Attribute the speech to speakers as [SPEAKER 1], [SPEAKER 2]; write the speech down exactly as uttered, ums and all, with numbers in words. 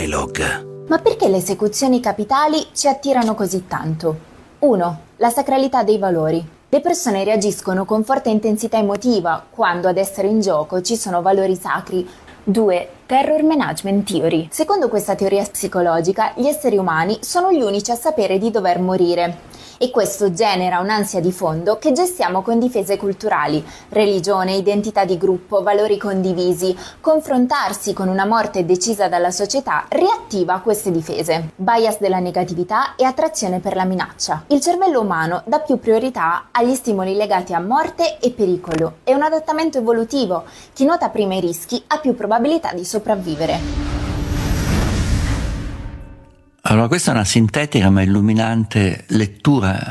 [SPEAKER 1] Dialogue.
[SPEAKER 2] Ma perché le esecuzioni capitali ci attirano così tanto? uno. La sacralità dei valori. Le persone reagiscono con forte intensità emotiva quando ad essere in gioco ci sono valori sacri. due. Terror Management Theory. Secondo questa teoria psicologica, gli esseri umani sono gli unici a sapere di dover morire. E questo genera un'ansia di fondo che gestiamo con difese culturali, religione, identità di gruppo, valori condivisi. Confrontarsi con una morte decisa dalla società riattiva queste difese. Bias della negatività e attrazione per la minaccia. Il cervello umano dà più priorità agli stimoli legati a morte e pericolo. È un adattamento evolutivo. Chi nota prima i rischi ha più probabilità di sopravvivere.
[SPEAKER 1] Allora, questa è una sintetica ma illuminante lettura